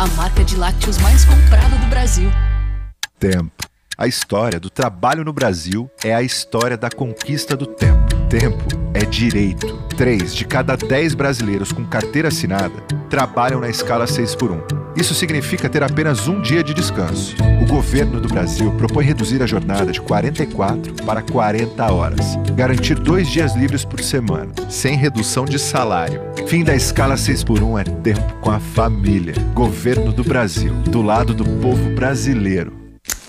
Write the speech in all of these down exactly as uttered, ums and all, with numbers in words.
a marca de lácteos mais comprada do Brasil. Tempo. A história do trabalho no Brasil é a história da conquista do tempo. Tempo é direito. Três de cada dez brasileiros com carteira assinada trabalham na escala seis por um. Isso significa ter apenas um dia de descanso. O governo do Brasil propõe reduzir a jornada de quarenta e quatro para quarenta horas. Garantir dois dias livres por semana, sem redução de salário. Fim da escala seis por um é tempo com a família. Governo do Brasil, do lado do povo brasileiro.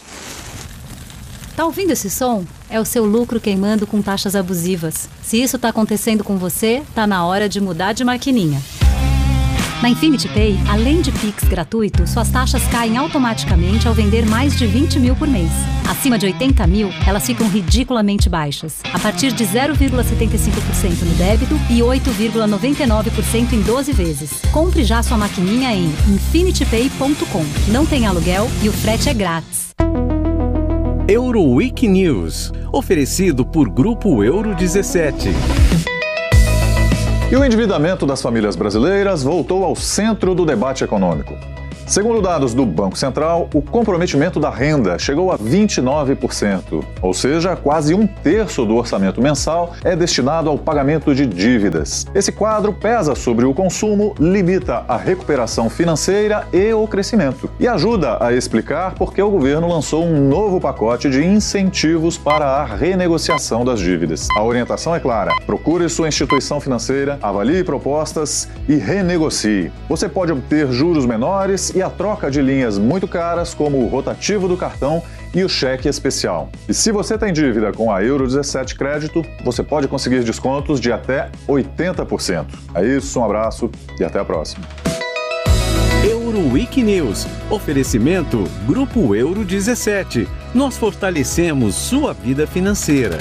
Tá ouvindo esse som? É o seu lucro queimando com taxas abusivas. Se isso tá acontecendo com você, tá na hora de mudar de maquininha. Na Infinity Pay, além de Pix gratuito, suas taxas caem automaticamente ao vender mais de vinte mil por mês. Acima de oitenta mil, elas ficam ridiculamente baixas, a partir de zero vírgula setenta e cinco por cento no débito e oito vírgula noventa e nove por cento em doze vezes. Compre já sua maquininha em infinity pay ponto com. Não tem aluguel e o frete é grátis. Euroweek News, oferecido por Grupo Euro dezessete. E o endividamento das famílias brasileiras voltou ao centro do debate econômico. Segundo dados do Banco Central, o comprometimento da renda chegou a vinte e nove por cento, ou seja, quase um terço do orçamento mensal é destinado ao pagamento de dívidas. Esse quadro pesa sobre o consumo, limita a recuperação financeira e o crescimento. E ajuda a explicar por que o governo lançou um novo pacote de incentivos para a renegociação das dívidas. A orientação é clara: procure sua instituição financeira, avalie propostas e renegocie. Você pode obter juros menores e a troca de linhas muito caras, como o rotativo do cartão e o cheque especial. E se você tem dívida com a Euro dezessete Crédito, você pode conseguir descontos de até oitenta por cento. É isso, um abraço e até a próxima. Euroweek News. Oferecimento Grupo Euro dezessete. Nós fortalecemos sua vida financeira.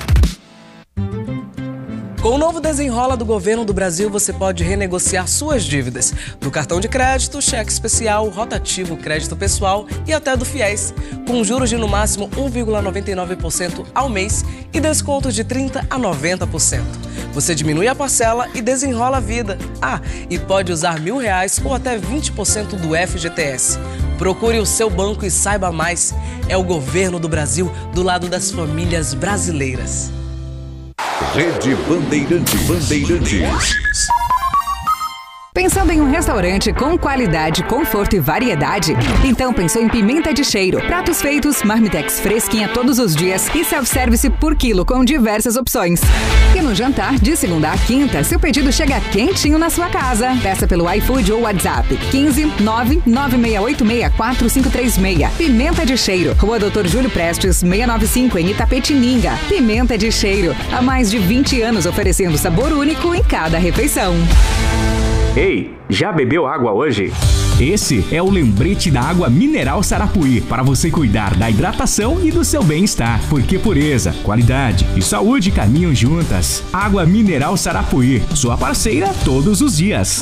Com o novo Desenrola do Governo do Brasil, você pode renegociar suas dívidas do cartão de crédito, cheque especial, rotativo, crédito pessoal e até do FIES, com juros de no máximo um vírgula noventa e nove por cento ao mês e descontos de trinta por cento a noventa por cento. Você diminui a parcela e desenrola a vida. Ah, e pode usar mil reais ou até vinte por cento do F G T S. Procure o seu banco e saiba mais. É o Governo do Brasil do lado das famílias brasileiras. Rede Bandeirantes. Bandeirantes. Pensando em um restaurante com qualidade, conforto e variedade? Então pensou em Pimenta de Cheiro. Pratos feitos, marmitex fresquinha todos os dias e self-service por quilo com diversas opções. E no jantar, de segunda a quinta, seu pedido chega quentinho na sua casa. Peça pelo iFood ou WhatsApp quinze nove nove seis oito seis quatro cinco três seis. Pimenta de Cheiro, Rua doutor Júlio Prestes, seiscentos e noventa e cinco, em Itapetininga. Pimenta de Cheiro, há mais de vinte anos oferecendo sabor único em cada refeição. Ei, já bebeu água hoje? Esse é o lembrete da água mineral Sarapuí, para você cuidar da hidratação e do seu bem-estar, porque pureza, qualidade e saúde caminham juntas. Água mineral Sarapuí, sua parceira todos os dias.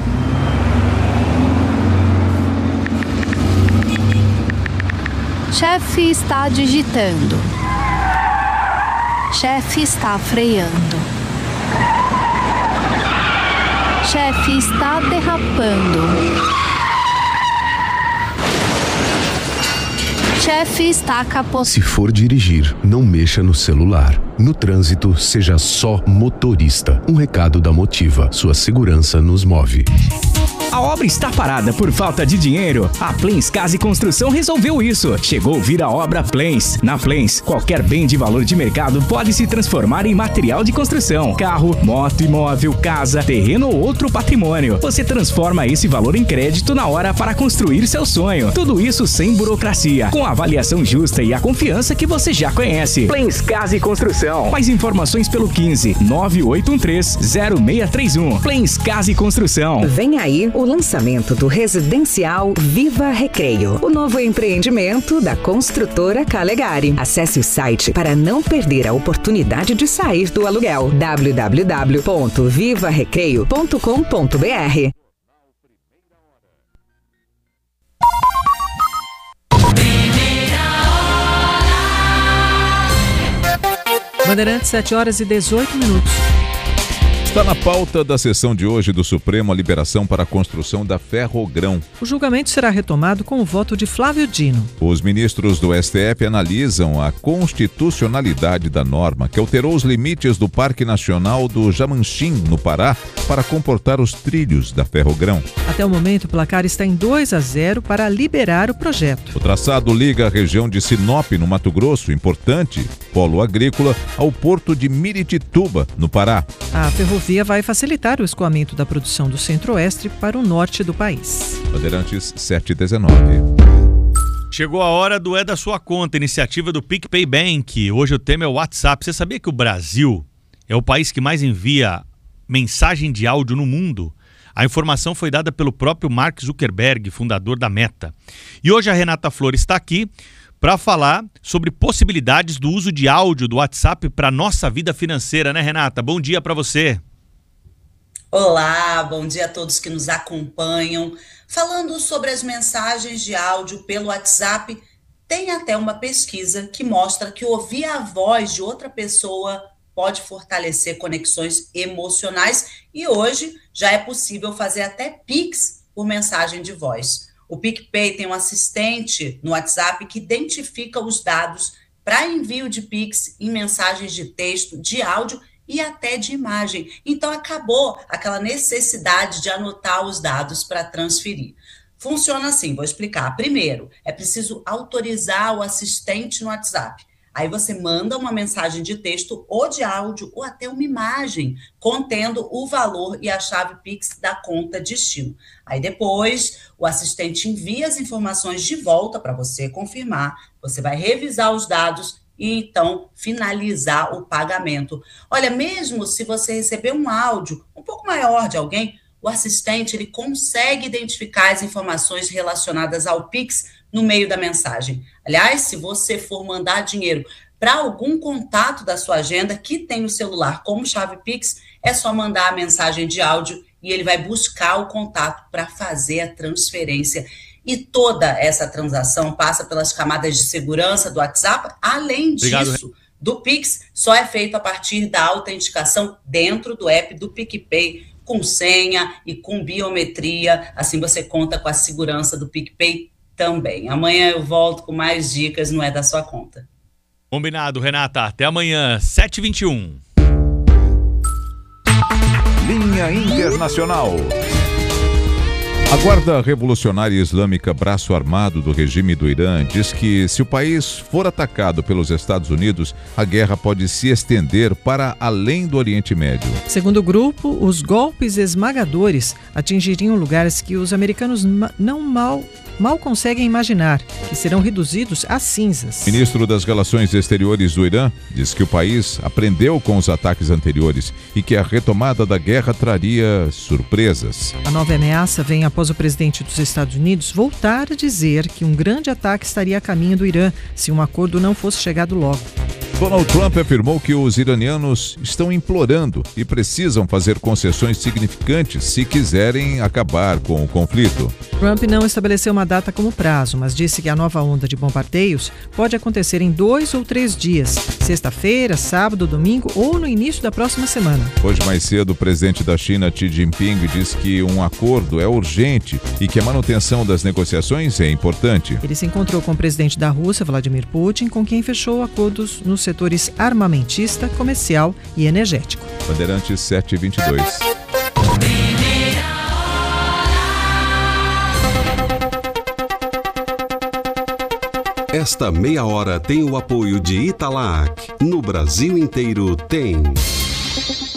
Chefe está digitando. Chefe está freando. Chefe está derrapando. Chefe está capotando. Se for dirigir, não mexa no celular. No trânsito, seja só motorista. Um recado da Motiva. Sua segurança nos move. A obra está parada por falta de dinheiro? A Plens Casa e Construção resolveu isso. Chegou vir a obra Plens. Na Plens, qualquer bem de valor de mercado pode se transformar em material de construção. Carro, moto, imóvel, casa, terreno ou outro patrimônio. Você transforma esse valor em crédito na hora para construir seu sonho. Tudo isso sem burocracia, com a avaliação justa e a confiança que você já conhece. Plens Casa e Construção. Mais informações pelo quinze nove oito um três zero seis três um. Plens Casa e Construção. Vem aí o lançamento do residencial Viva Recreio, o novo empreendimento da construtora Calegari. Acesse o site para não perder a oportunidade de sair do aluguel. w w w ponto viva recreio ponto com ponto b r. Bandeirantes, sete horas e dezoito minutos. Está na pauta da sessão de hoje do Supremo a liberação para a construção da Ferrogrão. O julgamento será retomado com o voto de Flávio Dino. Os ministros do S T F analisam a constitucionalidade da norma que alterou os limites do Parque Nacional do Jamanchim, no Pará, para comportar os trilhos da Ferrogrão. Até o momento, o placar está em dois a zero para liberar o projeto. O traçado liga a região de Sinop, no Mato Grosso, importante polo agrícola, ao porto de Miritituba, no Pará. A ferrovia vai facilitar o escoamento da produção do centro-oeste para o norte do país. Bandeirantes sete e dezenove. Chegou a hora do É da Sua Conta, iniciativa do PicPay Bank. Hoje o tema é o WhatsApp. Você sabia que o Brasil é o país que mais envia mensagem de áudio no mundo? A informação foi dada pelo próprio Mark Zuckerberg, fundador da Meta. E hoje a Renata Flor está aqui para falar sobre possibilidades do uso de áudio do WhatsApp para a nossa vida financeira, né, Renata? Bom dia para você. Olá, bom dia a todos que nos acompanham. Falando sobre as mensagens de áudio pelo WhatsApp, tem até uma pesquisa que mostra que ouvir a voz de outra pessoa pode fortalecer conexões emocionais e hoje já é possível fazer até Pix por mensagem de voz. O PicPay tem um assistente no WhatsApp que identifica os dados para envio de Pix em mensagens de texto, de áudio e até de imagem. Então, acabou aquela necessidade de anotar os dados para transferir. Funciona assim, vou explicar. Primeiro, é preciso autorizar o assistente no WhatsApp. Aí você manda uma mensagem de texto ou de áudio ou até uma imagem contendo o valor e a chave Pix da conta destino. Aí depois o assistente envia as informações de volta para você confirmar. Você vai revisar os dados e então finalizar o pagamento. Olha, mesmo se você receber um áudio um pouco maior de alguém, o assistente ele consegue identificar as informações relacionadas ao Pix no meio da mensagem. Aliás, se você for mandar dinheiro para algum contato da sua agenda que tem o celular como chave Pix, é só mandar a mensagem de áudio e ele vai buscar o contato para fazer a transferência. E toda essa transação passa pelas camadas de segurança do WhatsApp. Além Obrigado. disso, do Pix só é feito a partir da autenticação dentro do app do PicPay, com senha e com biometria. Assim você conta com a segurança do PicPay também. Amanhã eu volto com mais dicas, não é da sua conta. Combinado, Renata. Até amanhã, sete e vinte e um. Linha Internacional. A Guarda Revolucionária Islâmica Braço Armado do regime do Irã diz que se o país for atacado pelos Estados Unidos, a guerra pode se estender para além do Oriente Médio. Segundo o grupo, os golpes esmagadores atingiriam lugares que os americanos não mal, mal conseguem imaginar, que serão reduzidos a cinzas. O ministro das Relações Exteriores do Irã diz que o país aprendeu com os ataques anteriores e que a retomada da guerra traria surpresas. A nova ameaça vem após o presidente dos Estados Unidos voltar a dizer que um grande ataque estaria a caminho do Irã se um acordo não fosse chegado logo. Donald Trump afirmou que os iranianos estão implorando e precisam fazer concessões significantes se quiserem acabar com o conflito. Trump não estabeleceu uma data como prazo, mas disse que a nova onda de bombardeios pode acontecer em dois ou três dias, sexta-feira, sábado, domingo ou no início da próxima semana. Hoje mais cedo, o presidente da China, Xi Jinping, disse que um acordo é urgente e que a manutenção das negociações é importante. Ele se encontrou com o presidente da Rússia, Vladimir Putin, com quem fechou acordos nos setores armamentista, comercial e energético. Bandeirantes sete e vinte e dois. Esta meia hora tem o apoio de Italac. No Brasil inteiro tem.